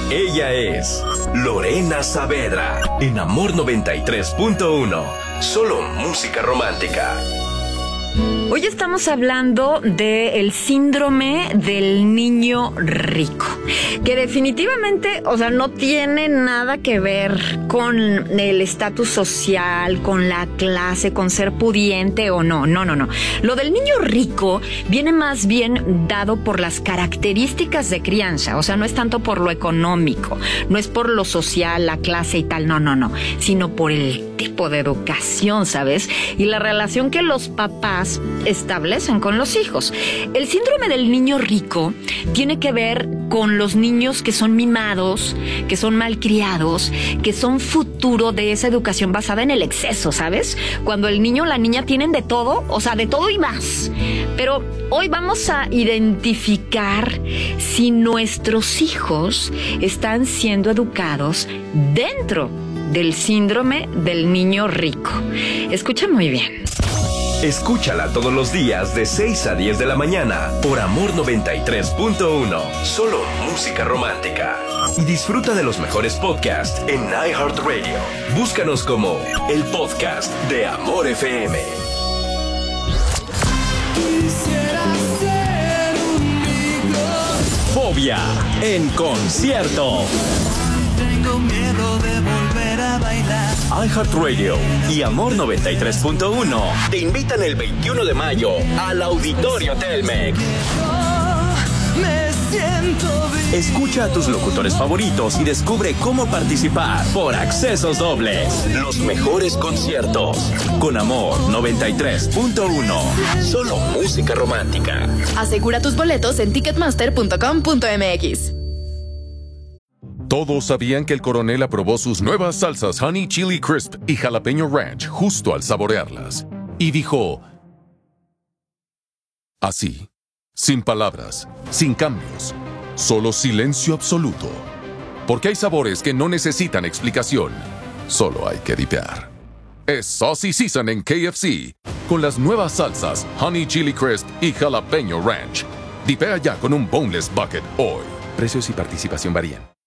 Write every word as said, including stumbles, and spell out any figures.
Ella es Lorena Saavedra en Amor noventa y tres punto uno. Solo música romántica. Hoy estamos hablando del síndrome del niño rico, que definitivamente, o sea, no tiene nada que ver con el estatus social, con la clase, con ser pudiente o no, no, no, no. Lo del niño rico viene más bien dado por las características de crianza, o sea, no es tanto por lo económico, no es por lo social, la clase y tal, no, no, no, sino por el tipo de educación, ¿sabes? Y la relación que los papás establecen con los hijos. El síndrome del niño rico tiene que ver con los niños que son mimados, que son malcriados, que son futuro de esa educación basada en el exceso, ¿sabes? Cuando el niño o la niña tienen de todo, o sea, de todo y más. Pero hoy vamos a identificar si nuestros hijos están siendo educados dentro del síndrome del niño rico. Escucha muy bien. Escúchala todos los días de seis a diez de la mañana por Amor noventa y tres punto uno. Solo música romántica. Y disfruta de los mejores podcasts en iHeartRadio. Búscanos como el podcast de Amor F M. Quisiera ser un niño. Fobia en concierto. Tengo miedo de volver a bailar. iHeartRadio y Amor noventa y tres punto uno te invitan el veintiuno de mayo al Auditorio Telmex. Me siento bien. Escucha a tus locutores favoritos y descubre cómo participar por accesos dobles. Los mejores conciertos con Amor noventa y tres punto uno. Solo música romántica. Asegura tus boletos en ticketmaster punto com punto m x. Todos sabían que el coronel aprobó sus nuevas salsas Honey Chili Crisp y Jalapeño Ranch justo al saborearlas. Y dijo, así, sin palabras, sin cambios, solo silencio absoluto. Porque hay sabores que no necesitan explicación, solo hay que dipear. Es Saucy Season en K F C, con las nuevas salsas Honey Chili Crisp y Jalapeño Ranch. Dipea ya con un Boneless Bucket hoy. Precios y participación varían.